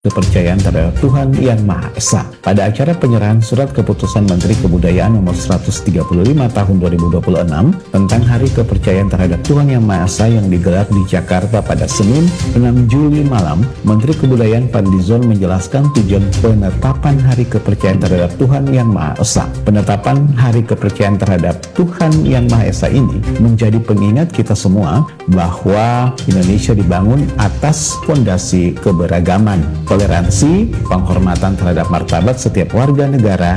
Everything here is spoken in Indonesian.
kepercayaan terhadap Tuhan Yang Maha Esa. Pada acara penyerahan surat keputusan Menteri Kebudayaan nomor 135 tahun 2026 tentang Hari Kepercayaan terhadap Tuhan Yang Maha Esa yang digelar di Jakarta pada Senin 6 Juli malam, Menteri Kebudayaan Fadlizon menjelaskan tujuan penetapan Hari Kepercayaan terhadap Tuhan Yang Maha Esa. Penetapan Hari Kepercayaan terhadap Tuhan Yang Maha Esa ini menjadi pengingat kita semua bahwa Indonesia dibangun atas fondasi keberagaman, toleransi, penghormatan terhadap martabat setiap warga negara,